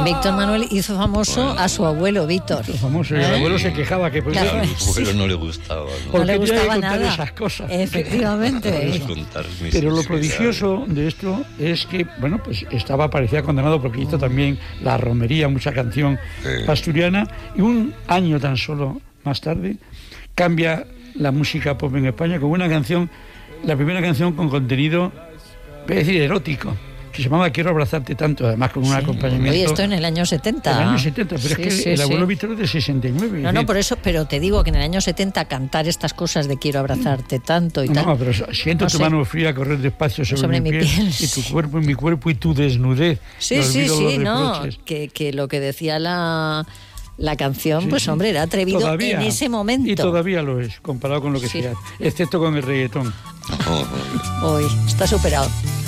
Víctor Manuel hizo famoso a su abuelo Víctor. Hizo famoso, y el abuelo se quejaba que Claro, A mi sí. abuelo no le gustaba, ¿no? No le gustaba contar nada. esas cosas. Efectivamente. Contar mis Pero lo intimidades. prodigioso de esto es que, bueno, pues parecía condenado porque hizo también La Romería, mucha canción asturiana, y un año tan solo más tarde cambia la música pop en España con una canción, la primera canción con contenido, voy a decir, erótico, que se llamaba Quiero abrazarte tanto, además con un acompañamiento. Oye, esto en el año 70. En el año 70, pero Sí, es que sí, el abuelo sí. Víctor es de 69. No, no, por eso, pero te digo que en el año 70 cantar estas cosas de quiero abrazarte tanto y tal. No, pero siento No tu sé. mano fría correr despacio sobre mi piel, y tu cuerpo en mi cuerpo y tu desnudez. Sí, No sí, olvido sí, los no, reproches. que lo que decía la canción, Sí, pues sí. hombre, era atrevido Todavía, en ese momento. Y todavía lo es, comparado con lo que Sí. sea, excepto con el reggaetón. Oh, Hoy está superado.